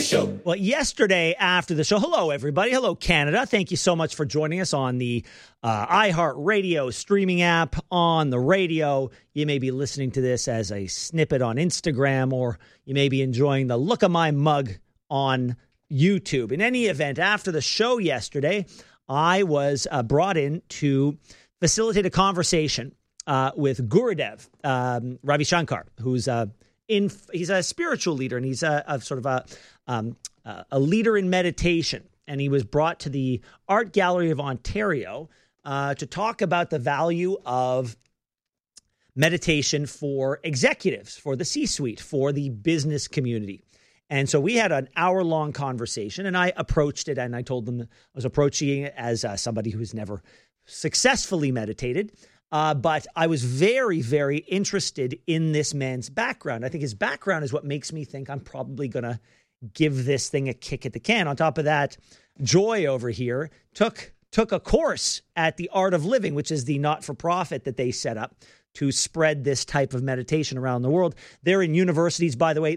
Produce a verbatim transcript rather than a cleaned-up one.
Show. Well, yesterday after the show, hello, everybody. Hello, Canada. Thank you so much for joining us on the uh, iHeartRadio streaming app, on the radio. You may be listening to this as a snippet on Instagram, or you may be enjoying the look of my mug on YouTube. In any event, after the show yesterday, I was uh, brought in to facilitate a conversation uh, with Gurudev um, Ravi Shankar, who's a in he's a spiritual leader, and he's a, a sort of a um, a leader in meditation. And he was brought to the Art Gallery of Ontario uh, to talk about the value of meditation for executives, for the C-suite, for the business community. And so we had an hour-long conversation, and I approached it, and I told them I was approaching it as uh, somebody who's never successfully meditated. Uh, but I was very, very interested in this man's background. I think his background is what makes me think I'm probably going to give this thing a kick at the can. On top of that, Joy over here took took a course at the Art of Living, which is the not-for-profit that they set up to spread this type of meditation around the world. They're in universities, by the way.